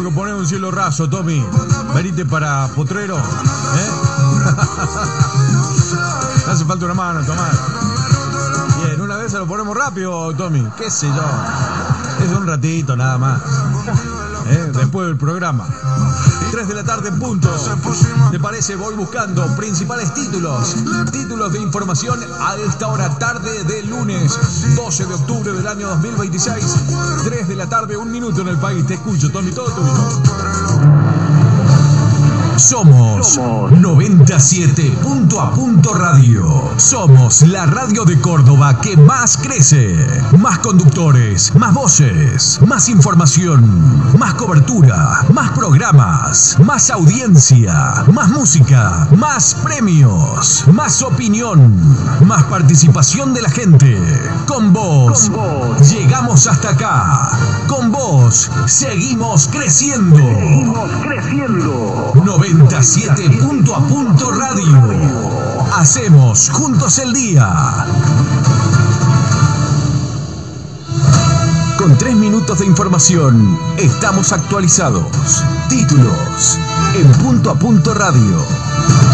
que poner un cielo raso, Tommy. Venite para Potrero. No hace falta una mano, Tomás. Bien, una vez se lo ponemos rápido, Tommy. Qué sé yo. Es un ratito nada más. Después del programa. 3 de la tarde en punto. ¿Te parece? Voy buscando principales títulos de información a esta hora tarde de lunes 12 de octubre del año 2026. 3 de la tarde, 1 minuto en el país. Te escucho, Tommy, todo tuyo. Somos 97 Punto a Punto Radio. Somos la radio de Córdoba que más crece. Más conductores, más voces, más información, más cobertura, más programas, más audiencia, más música, más premios, más opinión, más participación de la gente. Con vos llegamos hasta acá. Con vos seguimos creciendo. 97 Punto a Punto Radio. Hacemos juntos el día. Con 3 minutos de información, estamos actualizados. Títulos en Punto a Punto Radio.